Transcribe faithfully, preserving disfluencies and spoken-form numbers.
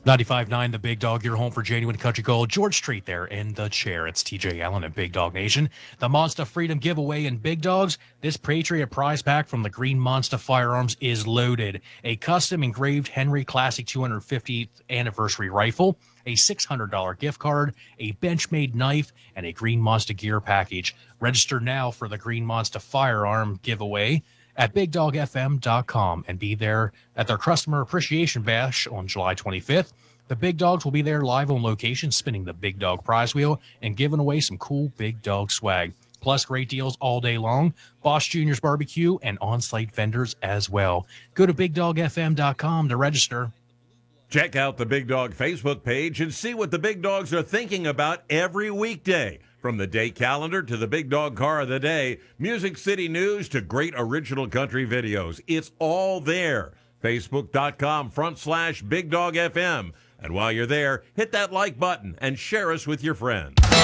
ninety-five point nine The Big Dog, your home for genuine country gold. George Street there in the chair. It's T J Allen at Big Dog Nation. The Monster Freedom giveaway in Big Dogs. This Patriot prize pack from the Green Monster Firearms is loaded. A custom engraved Henry Classic two hundred fiftieth anniversary rifle, a six hundred dollars gift card, a Benchmade knife, and a Green Monster gear package. Register now for the Green Monster Firearm giveaway at big dog f m dot com and be there at their Customer Appreciation Bash on July twenty-fifth. The Big Dogs will be there live on location, spinning the Big Dog prize wheel and giving away some cool Big Dog swag. Plus, great deals all day long, Boss Junior's Barbecue, and on-site vendors as well. Go to big dog f m dot com to register. Check out the Big Dog Facebook page and see what the Big Dogs are thinking about every weekday. From the day calendar to the Big Dog Car of the Day, Music City News to great original country videos. It's all there. Facebook.com front slash Big Dog F M. And while you're there, hit that like button and share us with your friends.